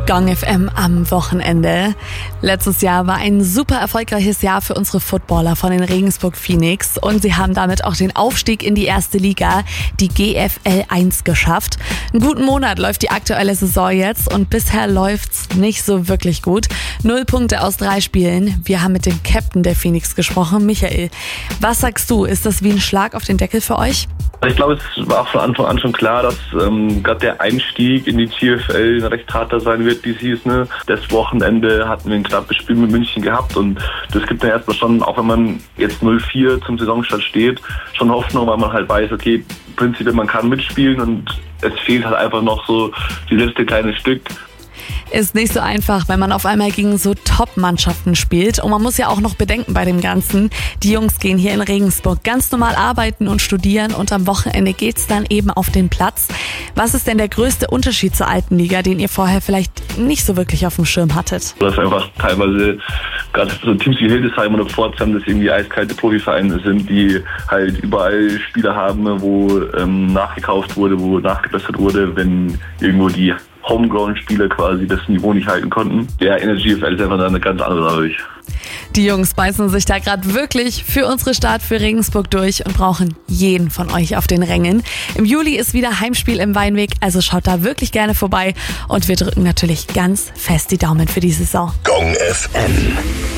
Gong FM am Wochenende. Letztes Jahr war ein super erfolgreiches Jahr für unsere Footballer von den Regensburg Phoenix und sie haben damit auch den Aufstieg in die erste Liga, die GFL 1, geschafft. Einen guten Monat läuft die aktuelle Saison jetzt und bisher läuft's nicht so wirklich gut. 0 Punkte aus 3 Spielen. Wir haben mit dem Captain der Phoenix gesprochen, Michael. Was sagst du, ist das wie ein Schlag auf den Deckel für euch? Ich glaube, es war von Anfang an schon klar, dass gerade der Einstieg in die GFL recht harter sein wird die Season. Das Wochenende hatten wir ein knappes Spiel mit München gehabt und das gibt dann erstmal schon, auch wenn man jetzt 0-4 zum Saisonstart steht, schon Hoffnung, weil man halt weiß, okay, prinzipiell man kann mitspielen und es fehlt halt einfach noch so die letzte kleine Stück. Ist nicht so einfach, wenn man auf einmal gegen so Top-Mannschaften spielt. Und man muss ja auch noch bedenken bei dem Ganzen, die Jungs gehen hier in Regensburg ganz normal arbeiten und studieren und am Wochenende geht's dann eben auf den Platz. Was ist denn der größte Unterschied zur alten Liga, den ihr vorher vielleicht nicht so wirklich auf dem Schirm hattet? Dass einfach teilweise gerade so Teams wie Hildesheim oder Pforzheim, das irgendwie eiskalte Profivereine sind, die halt überall Spieler haben, wo nachgekauft wurde, wo nachgebessert wurde, wenn irgendwo die Homegrown-Spieler quasi das Niveau nicht halten konnten. Der GFL ist einfach eine ganz andere Sache. Die Jungs beißen sich da gerade wirklich für unsere Stadt, für Regensburg durch und brauchen jeden von euch auf den Rängen. Im Juli ist wieder Heimspiel im Weinweg, also schaut da wirklich gerne vorbei und wir drücken natürlich ganz fest die Daumen für die Saison. Gong FM.